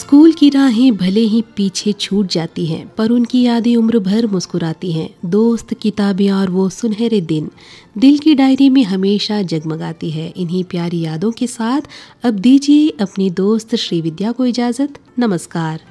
School की राहें भले ही पीछे छूट जाती हैं, पर उनकी यादें उम्र भर मुस्कुराती हैं। दोस्त, किताबें और वो सुनहरे दिन दिल की डायरी में हमेशा जगमगाती है। इन्हीं प्यारी यादों के साथ अब दीजिए अपनी दोस्त श्रीविद्या को इजाज़त। नमस्कार।